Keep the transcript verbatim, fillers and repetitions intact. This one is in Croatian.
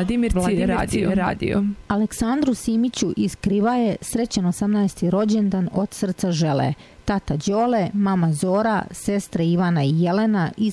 Vladimir C. radio. radio. Aleksandru Simiću iz Krivaje srećan osamnaesti rođendan od srca žele tata Đole, mama Zora, sestre Ivana i Jelena iz